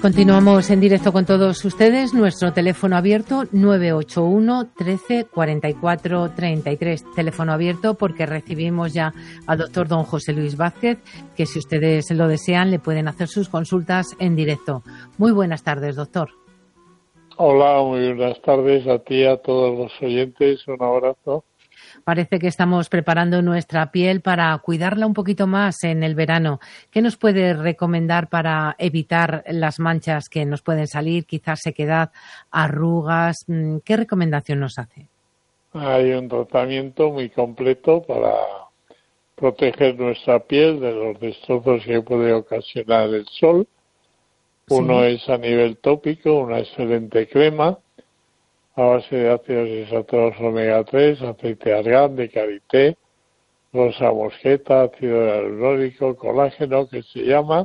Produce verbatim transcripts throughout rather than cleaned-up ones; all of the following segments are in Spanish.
Continuamos en directo con todos ustedes. Nuestro teléfono abierto nueve ocho uno, trece, cuarenta y cuatro, treinta y tres. Teléfono abierto porque recibimos ya al doctor don José Luis Vázquez, que si ustedes lo desean le pueden hacer sus consultas en directo. Muy buenas tardes, doctor. Hola, muy buenas tardes a ti y a todos los oyentes. Un abrazo. Parece que estamos preparando nuestra piel para cuidarla un poquito más en el verano. ¿Qué nos puede recomendar para evitar las manchas que nos pueden salir, quizás sequedad, arrugas? ¿Qué recomendación nos hace? Hay un tratamiento muy completo para proteger nuestra piel de los destrozos que puede ocasionar el sol. Uno sí. es a nivel tópico, una excelente crema a base de ácidos insaturrados omega tres, aceite de argán, de karité, rosa mosqueta, ácido hialurónico, colágeno, que se llama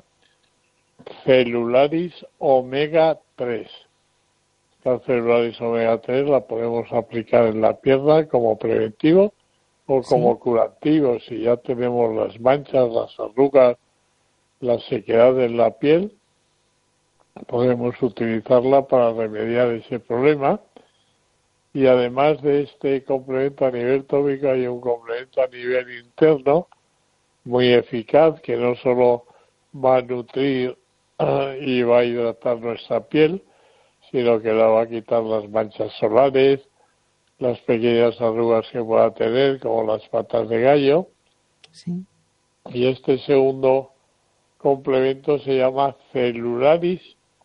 Celularis omega tres. Esta Celularis omega tres la podemos aplicar en la pierna como preventivo o como sí. curativo. Si ya tenemos las manchas, las arrugas, la sequedad en la piel, podemos utilizarla para remediar ese problema. Y además de este complemento a nivel tópico, hay un complemento a nivel interno muy eficaz que no solo va a nutrir uh, y va a hidratar nuestra piel, sino que la va a quitar las manchas solares, las pequeñas arrugas que pueda tener, como las patas de gallo. Sí. Y este segundo complemento se llama Celularis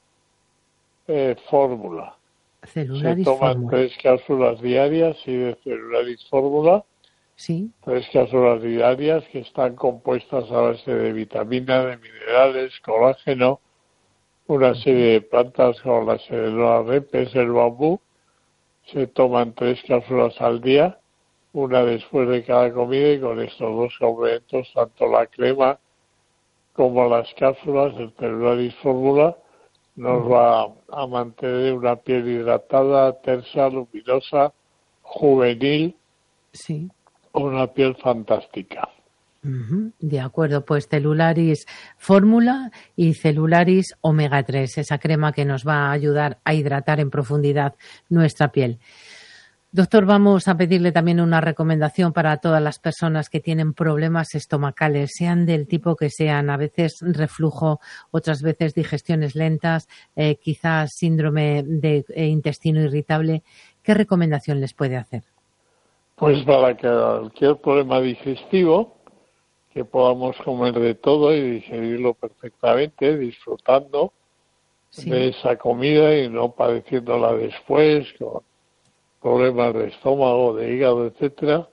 eh, Fórmula. Celularis Se toman Fórmula. tres cápsulas diarias y de Celularis Fórmula. Sí. Tres cápsulas diarias que están compuestas a base de vitaminas, de minerales, colágeno, una serie de plantas como la Serenoa repes, el bambú. Se toman tres cápsulas al día, una después de cada comida, y con estos dos complementos, tanto la crema como las cápsulas del Celularis Fórmula, nos va a mantener una piel hidratada, tersa, luminosa, juvenil, sí. una piel fantástica. Uh-huh. De acuerdo, pues Celularis Fórmula y Celularis omega tres, esa crema que nos va a ayudar a hidratar en profundidad nuestra piel. Doctor, vamos a pedirle también una recomendación para todas las personas que tienen problemas estomacales, sean del tipo que sean, a veces reflujo, otras veces digestiones lentas, eh, quizás síndrome de eh, intestino irritable. ¿Qué recomendación les puede hacer? Pues para que cualquier problema digestivo, que podamos comer de todo y digerirlo perfectamente, disfrutando sí. de esa comida y no padeciéndola después con problemas de estómago, de hígado, etcétera,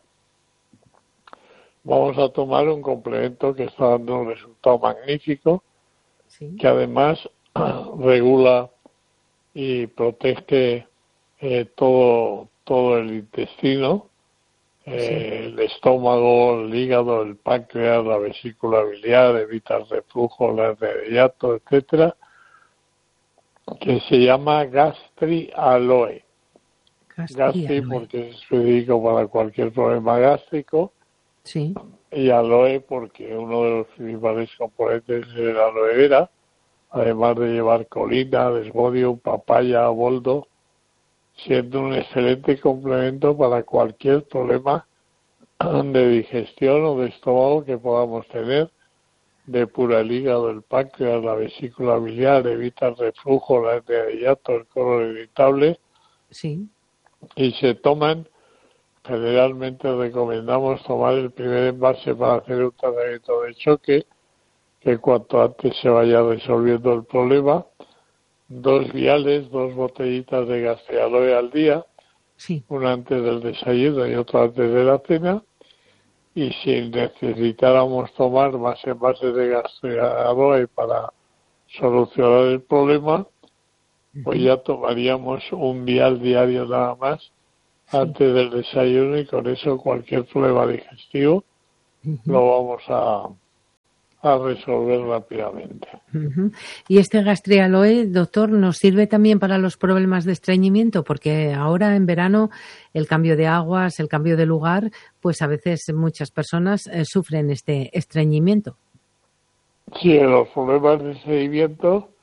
vamos a tomar un complemento que está dando un resultado magnífico, sí. que además regula y protege eh, todo, todo el intestino, eh, sí. el estómago, el hígado, el páncreas, la vesícula biliar, evita el reflujo, el hernia de hiato, etcétera, que se llama Gastri Aloe. Gastri porque es específico para cualquier problema gástrico. Sí. Y aloe porque uno de los principales componentes es la aloe vera, además de llevar colina, desmodium, papaya, boldo, siendo un excelente complemento para cualquier problema de digestión o de estómago que podamos tener. Depura el hígado, el páncreas, la vesícula biliar, evita el reflujo, la hernia de hiato, el colon irritable. Sí. Y se toman, generalmente recomendamos tomar el primer envase para hacer un tratamiento de choque, que cuanto antes se vaya resolviendo el problema, dos viales, dos botellitas de Gastrialoe al día, sí. una antes del desayuno y otra antes de la cena, y si necesitáramos tomar más envases de Gastrialoe para solucionar el problema, pues ya tomaríamos un vial diario nada más sí. antes del desayuno, y con eso cualquier problema digestivo uh-huh. lo vamos a, a resolver rápidamente. Uh-huh. ¿Y este Gastrialoe, doctor, nos sirve también para los problemas de estreñimiento? Porque ahora en verano el cambio de aguas, el cambio de lugar, pues a veces muchas personas eh, sufren este estreñimiento. Sí, los problemas de estreñimiento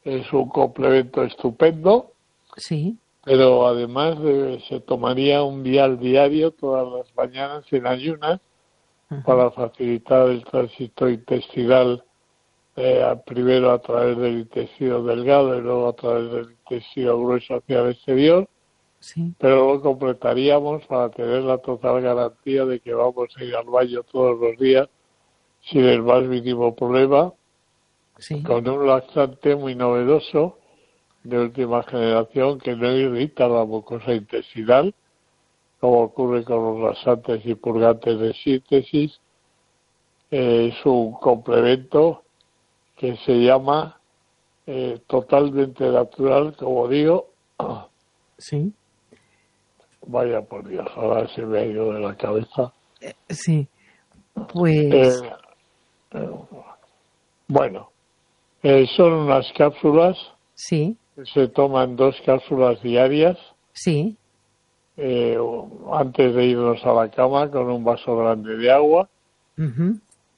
es un complemento estupendo. Sí. Pero además de, se tomaría un vial diario todas las mañanas en ayunas uh-huh. para facilitar el tránsito intestinal, eh, primero a través del intestino delgado y luego a través del intestino grueso hacia el exterior. Sí. Pero lo completaríamos para tener la total garantía de que vamos a ir al baño todos los días sin el más mínimo problema, sí. con un laxante muy novedoso de última generación que no irrita la mucosa intestinal, como ocurre con los laxantes y purgantes de síntesis. Eh, es un complemento que se llama eh, totalmente natural, como digo. Sí. Vaya por Dios, ahora se me ha ido de la cabeza. Eh, sí, pues... Eh, eh, bueno, eh, son unas cápsulas. Sí. Se toman dos cápsulas diarias. Sí. Eh, antes de irnos a la cama con un vaso grande de agua. Uh-huh.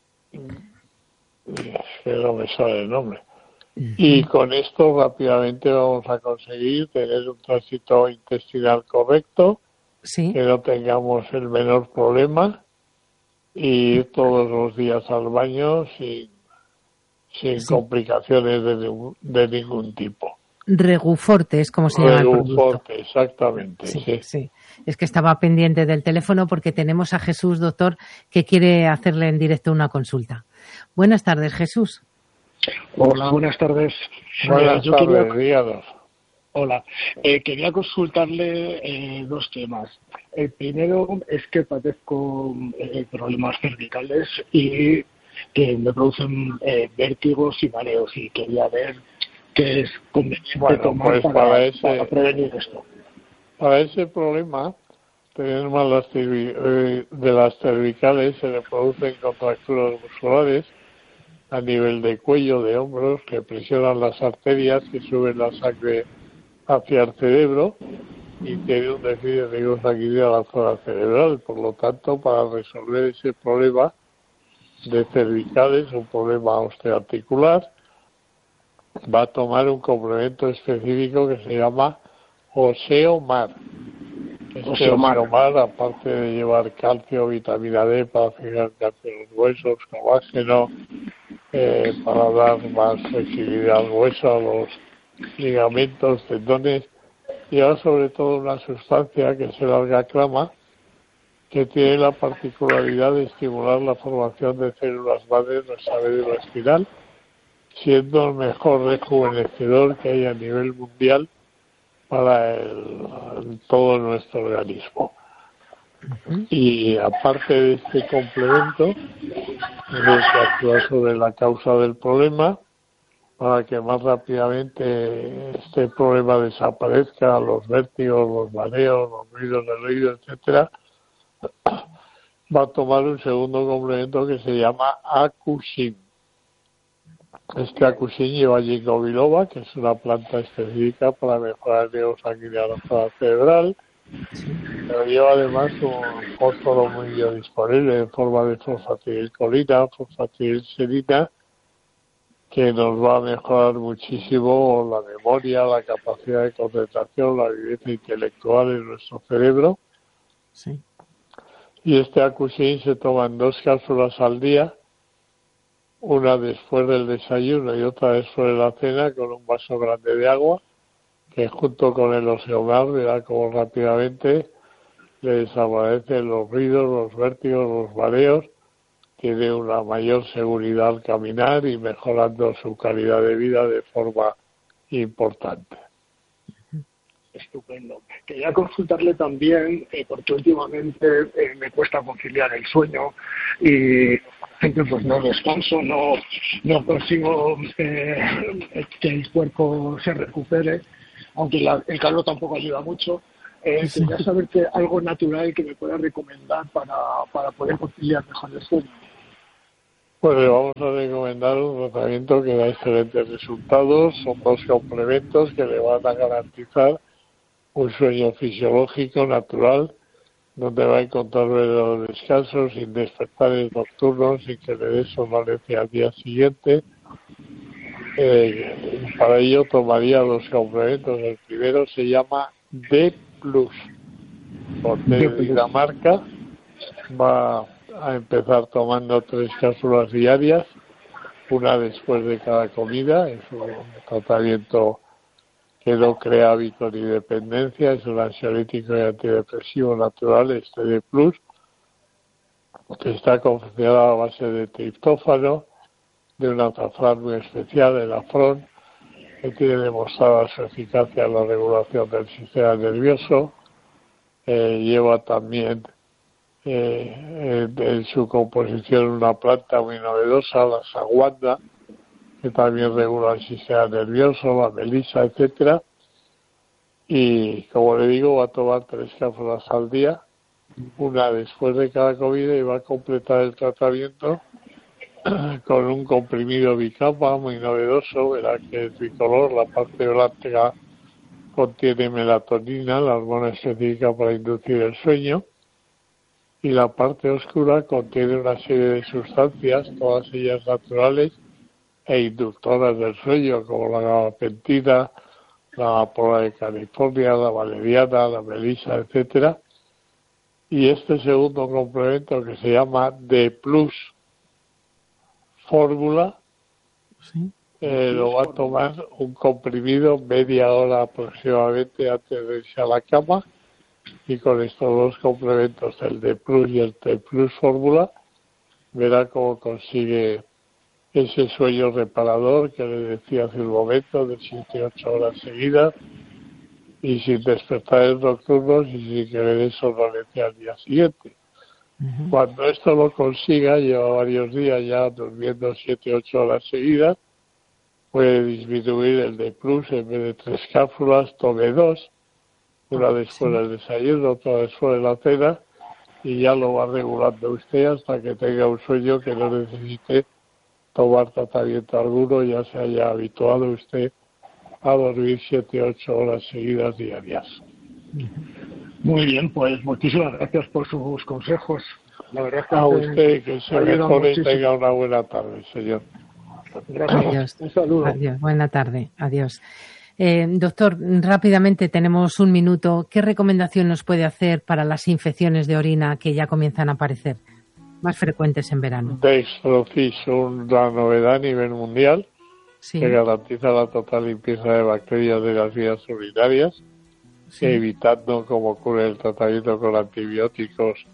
Es que no me sale el nombre. Uh-huh. Y con esto rápidamente vamos a conseguir tener un tránsito intestinal correcto, sí. que no tengamos el menor problema y ir todos los días al baño sin, sin sí. complicaciones de, de ningún tipo. Reguforte es como se llama el producto. Reguforte, exactamente. Sí, sí. sí. Es que estaba pendiente del teléfono porque tenemos a Jesús, doctor, que quiere hacerle en directo una consulta. Buenas tardes, Jesús. Hola, buenas tardes. Buenas eh, yo tardes, quería... díganos. Hola, eh, quería consultarle eh, dos temas. El primero es que padezco eh, problemas cervicales y que me producen eh, vértigos y mareos y quería ver qué es conveniente bueno, tomar pues para, para, ese, para prevenir esto. Para ese problema, tenemos las cervi- de las cervicales, se le producen contracturas musculares a nivel de cuello, de hombros, que presionan las arterias y suben la sangre hacia el cerebro y tiene un déficit de riego sanguíneo a la zona cerebral. Por lo tanto, para resolver ese problema de cervicales, un problema osteoarticular, va a tomar un complemento específico que se llama Oseomar. Este Oseomar, aparte de llevar calcio, vitamina D para fijar calcio en los huesos, colágeno, eh, para dar más flexibilidad al hueso, a los ligamentos, tendones, lleva sobre todo una sustancia que es el alga-clama, que tiene la particularidad de estimular la formación de células madre en nuestra médula espinal, siendo el mejor rejuvenecedor que hay a nivel mundial para el, el, todo nuestro organismo. Uh-huh. Y aparte de este complemento, es que actúa sobre la causa del problema para que más rápidamente este problema desaparezca, los vértigos, los mareos, los ruidos del oído, etcétera. Va a tomar un segundo complemento que se llama Acusin. Este Acusin lleva ginkgo biloba, que es una planta específica para mejorar el riego sanguíneo a la zona cerebral, pero lleva además un fósforo muy biodisponible en forma de fosfatidilcolina, fosfatidilserina, que nos va a mejorar muchísimo la memoria, la capacidad de concentración, la vivencia intelectual en nuestro cerebro. Sí. Y este Acusin se toma en dos cápsulas al día, una después del desayuno y otra después de la cena, con un vaso grande de agua, que junto con el Oseomar verá como rápidamente le desaparecen los ruidos, los vértigos, los mareos, tiene una mayor seguridad al caminar y mejorando su calidad de vida de forma importante. Estupendo. Quería consultarle también, eh, porque últimamente eh, me cuesta conciliar el sueño y pues no descanso, no, no consigo eh, que el cuerpo se recupere, aunque la, el calor tampoco ayuda mucho. Eh, sí. Quería saber que algo natural que me pueda recomendar para, para poder conciliar mejor el sueño. Pues le vamos a recomendar un tratamiento que da excelentes resultados. Son dos complementos que le van a garantizar un sueño fisiológico, natural, donde va a encontrar verdaderos descansos sin despertares nocturnos, sin que le dé somnolencia al día siguiente. Eh, para ello tomaría los complementos. El primero se llama D plus. Por D de Dinamarca. Va a empezar tomando tres cápsulas diarias, una después de cada comida. Es un tratamiento que no crea hábito ni dependencia. Es un ansiolítico y antidepresivo natural, este D plus, que está confeccionado a base de triptófano, de un azafrán muy especial, el afrón, que tiene demostrada su eficacia en la regulación del sistema nervioso. Eh, lleva también eh, en, en su composición una planta muy novedosa, la saguanda, que también regula el sistema nervioso, la melisa, etcétera. Y como le digo, va a tomar tres cápsulas al día, una después de cada comida, y va a completar el tratamiento con un comprimido bicapa muy novedoso. Verá que es bicolor. La parte blanca contiene melatonina, la hormona específica para inducir el sueño, y la parte oscura contiene una serie de sustancias, todas ellas naturales e inductoras del sueño, como la gabapentina, la amapola de California, la valeriana, la melisa, etcétera. Y este segundo complemento, que se llama D plus fórmula, sí. eh, lo va a tomar un comprimido media hora aproximadamente antes de irse a la cama, y con estos dos complementos, el D plus y el D plus fórmula, verá cómo consigue ese sueño reparador que le decía hace un momento, de siete a ocho horas seguidas, y sin despertares nocturnos y sin que le dé somnolencia al día siguiente. Uh-huh. Cuando esto lo consiga, lleva varios días ya durmiendo siete a ocho horas seguidas, puede disminuir el D plus. En vez de tres cápsulas, tome dos, una después sí. del desayuno, otra después de la cena, y ya lo va regulando usted hasta que tenga un sueño que no necesite tomar tratamiento alguno, ya se haya habituado usted a dormir siete a ocho horas seguidas diarias. Muy bien, pues muchísimas gracias por sus consejos. La verdad es que a usted, que se mejore y tenga una buena tarde, señor. Gracias. Adiós. Un saludo. Adiós. Buena tarde. Adiós. Eh, doctor, rápidamente, tenemos un minuto. ¿Qué recomendación nos puede hacer para las infecciones de orina que ya comienzan a aparecer, más frecuentes en verano? Dextrofis, una novedad a nivel mundial, sí. que garantiza la total limpieza de bacterias de las vías urinarias, sí. evitando, como ocurre el tratamiento con antibióticos,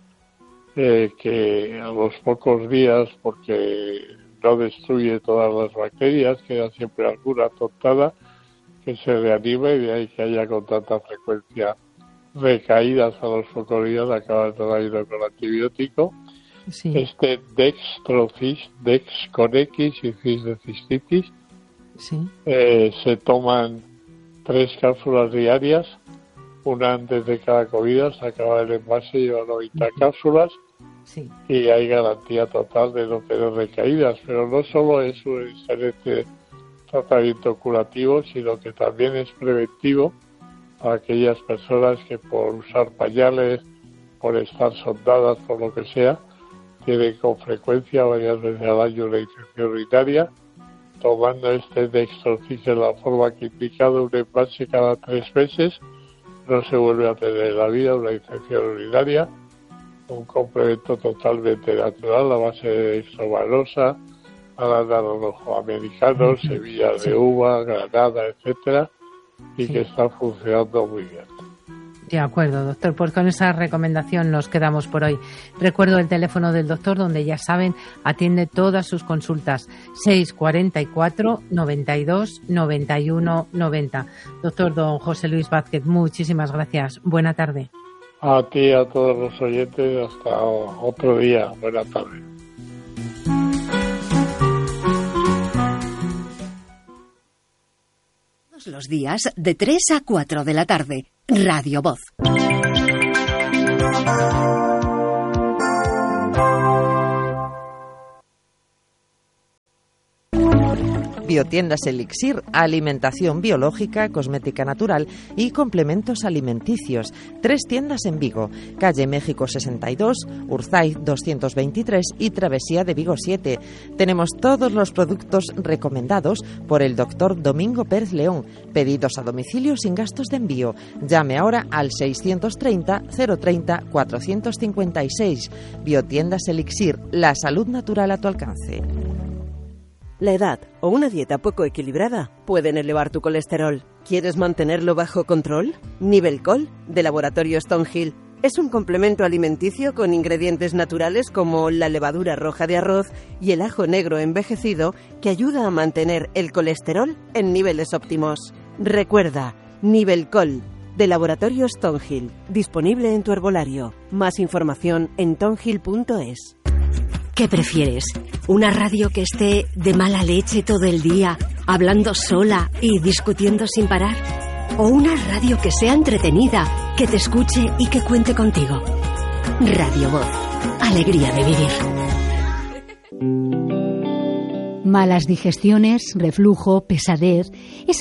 eh, que a los pocos días, porque no destruye todas las bacterias, queda siempre alguna tontada que se reanima, y de ahí que haya con tanta frecuencia recaídas a los pocos días, acaba el tratamiento con antibiótico. Sí. Este Dextrofis, Dex con X y Cis de cistitis, sí. eh, se toman tres cápsulas diarias, una antes de cada comida, se acaba el envase, lleva noventa uh-huh. cápsulas, sí. y hay garantía total de no tener recaídas. Pero no solo es un excelente tratamiento curativo, sino que también es preventivo a aquellas personas que por usar pañales, por estar sondadas, por lo que sea, tienen con frecuencia, varias veces al año, una infección urinaria. Tomando este Dextrofis en la forma que he indicado, un envase cada tres meses, no se vuelve a tener en la vida una infección urinaria. Un complemento totalmente natural a base de dextromanosa, arándano rojo americano, semillas sí. de uva, granada, etcétera, y sí. que está funcionando muy bien. De acuerdo, doctor. Pues con esa recomendación nos quedamos por hoy. Recuerdo el teléfono del doctor, donde ya saben, atiende todas sus consultas. seis cuatro cuatro, noventa y dos, noventa y uno, noventa. Doctor don José Luis Vázquez, muchísimas gracias. Buena tarde. A ti y a todos los oyentes, hasta otro día. Buena tarde. Todos los días de tres a cuatro de la tarde. Radio Voz. Biotiendas Elixir, alimentación biológica, cosmética natural y complementos alimenticios. Tres tiendas en Vigo, calle México sesenta y dos, Urzaiz doscientos veintitrés y Travesía de Vigo siete. Tenemos todos los productos recomendados por el doctor Domingo Pérez León. Pedidos a domicilio sin gastos de envío. Llame ahora al seiscientos treinta, cero treinta, cuatrocientos cincuenta y seis. Biotiendas Elixir, la salud natural a tu alcance. La edad o una dieta poco equilibrada pueden elevar tu colesterol. ¿Quieres mantenerlo bajo control? Nivelcol, de Laboratorio Stonehill, es un complemento alimenticio con ingredientes naturales como la levadura roja de arroz y el ajo negro envejecido que ayuda a mantener el colesterol en niveles óptimos. Recuerda, Nivelcol, de Laboratorio Stonehill, disponible en tu herbolario. Más información en tonhill punto es. ¿Qué prefieres? ¿Una radio que esté de mala leche todo el día, hablando sola y discutiendo sin parar? ¿O una radio que sea entretenida, que te escuche y que cuente contigo? Radio Voz. Alegría de vivir. Malas digestiones, reflujo, pesadez...